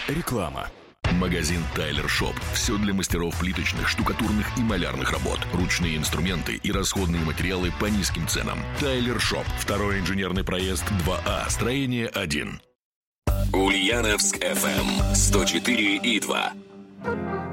Реклама. Магазин Тайлер Шоп. Все для мастеров плиточных, штукатурных и малярных работ. Ручные инструменты и расходные материалы по низким ценам. Тайлер Шоп. Второй инженерный проезд 2А. Строение 1. Ульяновск FM 104,2.